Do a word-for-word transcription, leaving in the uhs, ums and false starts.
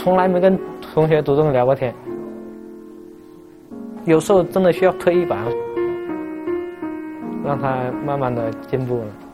从来没跟同学主动聊过天，有时候真的需要推一把，让他慢慢的进步了。